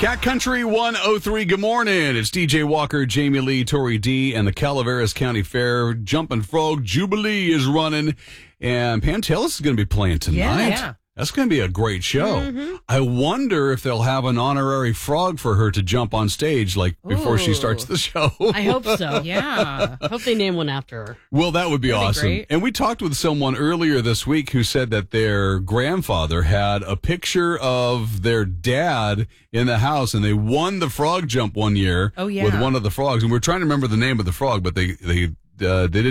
Cat Country 103, good morning. It's DJ Walker, Jamie Lee, Tori D, and the Calaveras County Fair Jumpin' Frog Jubilee is running. And Pantelis is going to be playing tonight. Yeah. That's going to be a great show. I wonder if they'll have an honorary frog for her to jump on stage before she starts the show. I hope so. Yeah. Hope they name one after her. Well, that would be awesome. great. And we talked with someone earlier this week who said that their grandfather had a picture of their dad in the house, and they won the frog jump one year Oh, yeah. with one of the frogs. And we're trying to remember the name of the frog, but they didn't